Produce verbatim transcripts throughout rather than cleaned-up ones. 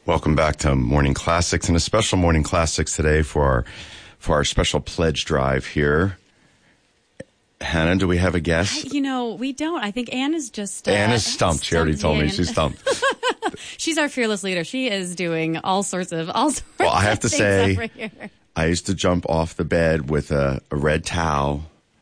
Welcome back to Morning Classics, and a special Morning Classics today for our for our special pledge drive here. Hannah, do we have a guest? You know, we don't. I think Anne is just... Uh, Anne is stumped. She already told me she's stumped. She's our fearless leader. She is doing all sorts of... all sorts Well, I have to of say, I used to jump off the bed with a, a red towel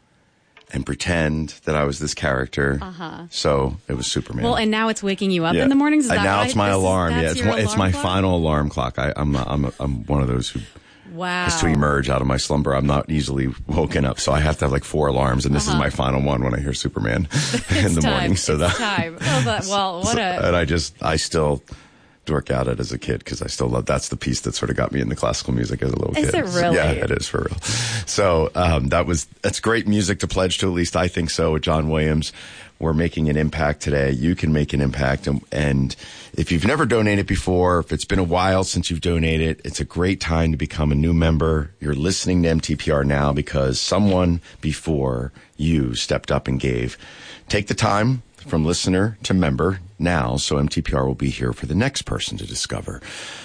and pretend that I was this character. Uh-huh. So it was Superman. Well, and now it's waking you up yeah. in the mornings? Is and that now why it's my alarm. Is, yeah, it's, my, it's my clock? final alarm clock. I, I'm, I'm, I'm one of those who... Wow. Has to emerge out of my slumber. I'm not easily woken up, so I have to have like four alarms, and this uh-huh. is my final one when I hear Superman in the time. morning. So it's that time. Oh, but, well, what so, a... And I just, I still dork out it as a kid because I still love, that's the piece that sort of got me into classical music as a little is kid. Is it really? Yeah, it is for real. So um, that was, that's great music to pledge to, at least I think so, with John Williams. We're making an impact today. You can make an impact. And, and if you've never donated before, if it's been a while since you've donated, it's a great time to become a new member. You're listening to M T P R now because someone before you stepped up and gave. Take the time from listener to member now, so M T P R will be here for the next person to discover.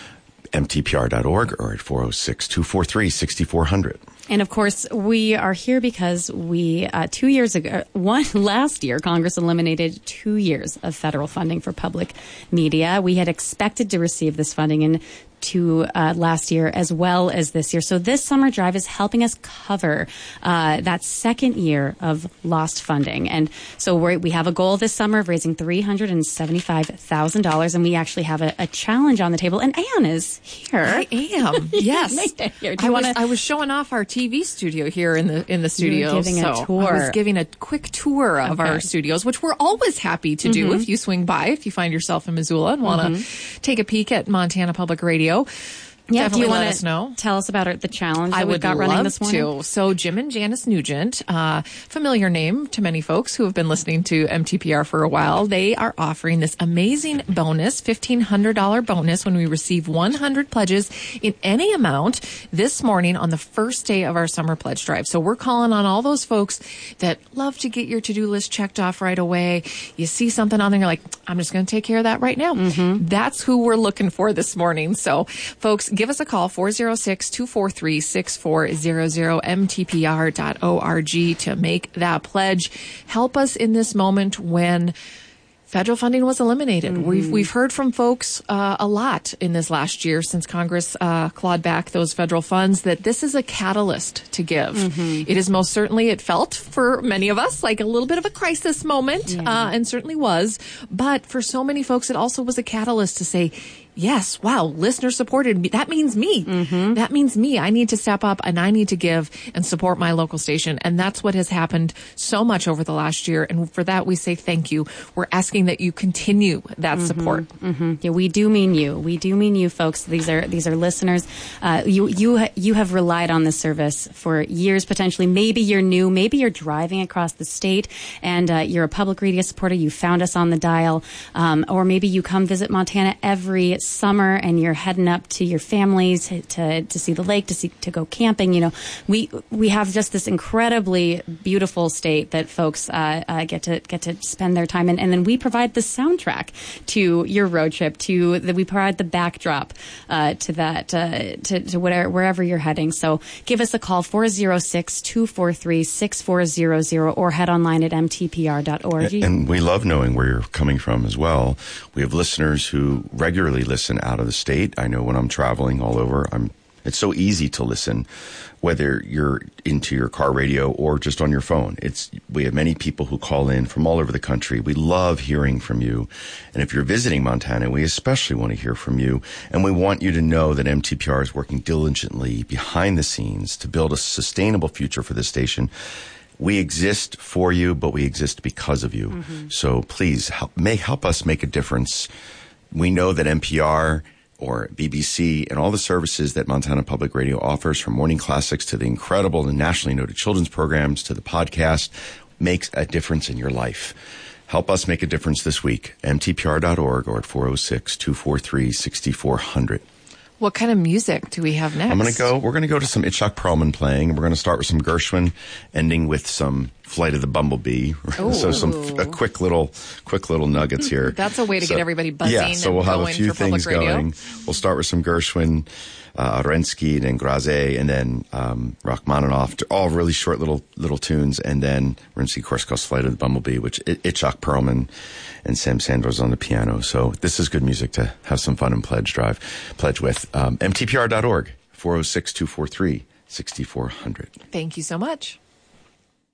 M T P R dot org or at four oh six, two four three, six four zero zero. And of course, we are here because we, uh, two years ago, one last year, Congress eliminated two years of federal funding for public media. We had expected to receive this funding in to uh, last year as well as this year. So this summer drive is helping us cover uh, that second year of lost funding. And so we're, we have a goal this summer of raising three hundred seventy-five thousand dollars, and we actually have a, a challenge on the table. And Anne is here. I am. Yes. here. Do I, you was, wanna... I was showing off our T V studio here in the in the studio. You were giving so a tour. I was giving a quick tour of okay. our studios, which we're always happy to do mm-hmm. if you swing by, if you find yourself in Missoula and want to mm-hmm. take a peek at Montana Public Radio. Yeah, Definitely do you let want us know. Tell us about it, the challenge that I we've would got running love this morning. To. So Jim and Janice Nugent, uh, familiar name to many folks who have been listening to M T P R for a while. They are offering this amazing bonus, fifteen hundred dollars bonus when we receive one hundred pledges in any amount this morning on the first day of our summer pledge drive. So we're calling on all those folks that love to get your to-do list checked off right away. You see something on there, you're like, I'm just going to take care of that right now. Mm-hmm. That's who we're looking for this morning. So folks, give us a call, four oh six, two four three, six four zero zero, M T P R dot org to make that pledge. Help us in this moment when federal funding was eliminated. Mm-hmm. We've we've heard from folks uh, a lot in this last year since Congress uh, clawed back those federal funds that this is a catalyst to give. Mm-hmm. It is most certainly, it felt for many of us like a little bit of a crisis moment, yeah. uh, and certainly was. But for so many folks, it also was a catalyst to say, yes, wow, listener supported me. That means me. Mm-hmm. That means me. I need to step up and I need to give and support my local station. And that's what has happened so much over the last year. And for that, we say thank you. We're asking that you continue that mm-hmm. support. Mm-hmm. Yeah, we do mean you. We do mean you, folks. These are these are listeners. Uh, you you you have relied on this service for years, potentially. Maybe you're new. Maybe you're driving across the state and uh, you're a public radio supporter. You found us on the dial, um, or maybe you come visit Montana every summer and you're heading up to your families to, to to see the lake, to see to go camping. You know, we we have just this incredibly beautiful state that folks uh, uh, get to get to spend their time in, and then we provide the soundtrack to your road trip. To the, we provide the backdrop uh, to that uh, to, to whatever wherever you're heading. So give us a call, four oh six, two four three, six four zero zero, or head online at M T P R dot org. And we love knowing where you're coming from as well. We have listeners who regularly listen out of the state. I know when I'm traveling all over, I'm it's so easy to listen, whether you're into your car radio or just on your phone. It's we have many people who call in from all over the country. We love hearing from you. And if you're visiting Montana, we especially want to hear from you. And we want you to know that M T P R is working diligently behind the scenes to build a sustainable future for this station. We exist for you, but we exist because of you. Mm-hmm. So please help, may help us make a difference. We know that N P R or B B C and all the services that Montana Public Radio offers, from morning classics to the incredible and nationally noted children's programs to the podcast, makes a difference in your life. Help us make a difference this week. M T P R dot org or at four oh six, two four three, six four zero zero. What kind of music do we have next? I'm going to go, we're going to go to some Itzhak Perlman playing. We're going to start with some Gershwin, ending with some Flight of the Bumblebee. So some a quick little quick little nuggets here. That's a way to so, get everybody buzzing. Yeah, so we'll and have going a few for things public radio. going. We'll start with some Gershwin, uh, Arensky, and then Grazé, and then um, Rachmaninoff. All really short little little tunes, and then Rimsky-Korsakov's Flight of the Bumblebee, which I- Itzhak Perlman and Sam Sanders on the piano. So this is good music to have some fun and pledge drive, pledge with. Um, M T P R dot org, four oh six, two four three, six four zero zero. Thank you so much.